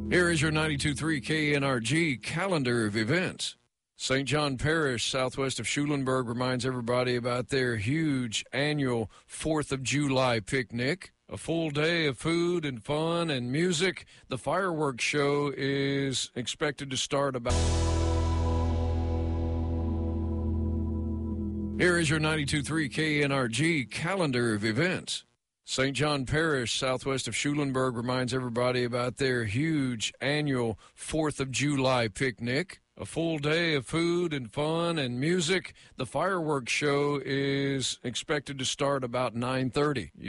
Here is your 92.3 KNRG calendar of events. St. John Parish, southwest of Schulenburg, reminds everybody about their huge annual 4th of July picnic. A full day of food and fun and music. The fireworks show is expected to start about... Here is your 92.3 KNRG calendar of events. St. John Parish, southwest of Schulenburg, reminds everybody about their huge annual 4th of July picnic. A full day of food and fun and music. The fireworks show is expected to start about 9:30.